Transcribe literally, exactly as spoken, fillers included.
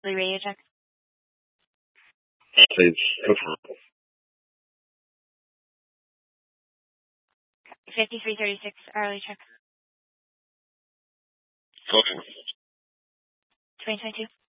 Radio check. Please, confirm. fifty-three thirty-six, hourly check. Okay. twenty twenty-two.